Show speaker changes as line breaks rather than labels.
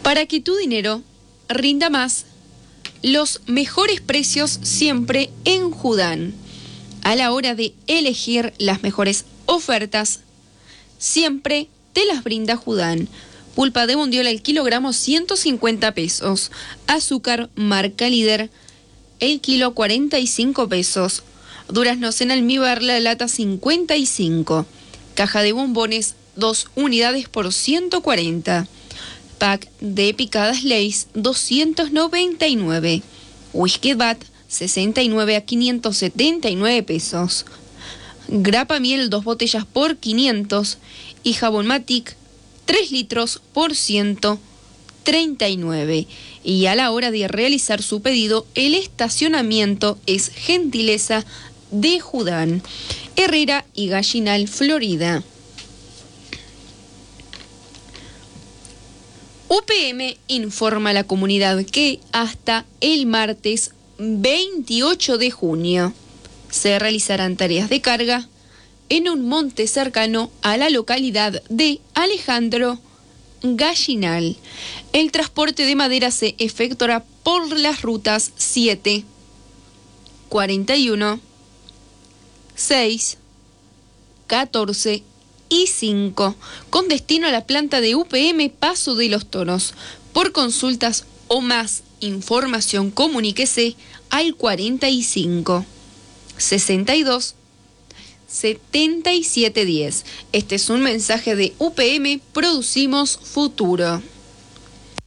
Para que tu dinero rinda más, los mejores precios siempre en Judán. A la hora de elegir las mejores ofertas, siempre te las brinda Judán. Pulpa de bondiola el kilogramo 150 pesos. Azúcar marca líder el kilo 45 pesos. Duraznos en almíbar la lata 55. Caja de bombones 2 unidades por 140. Pack de picadas Lay's 299. Whisky Bat 69 a 579 pesos. Grapa miel 2 botellas por 500 y jabón Matic 3 litros por 139. Y a la hora de realizar su pedido, el estacionamiento es gentileza de Judán. Herrera y Gallinal, Florida. UPM informa a la comunidad que hasta el martes 28 de junio se realizarán tareas de carga en un monte cercano a la localidad de Alejandro Gallinal. El transporte de madera se efectuará por las rutas 7, 41, 6, 14 y 5, con destino a la planta de UPM Paso de los Toros. Por consultas o más información, comuníquese al 45 62 7710. Este es un mensaje de UPM Producimos Futuro.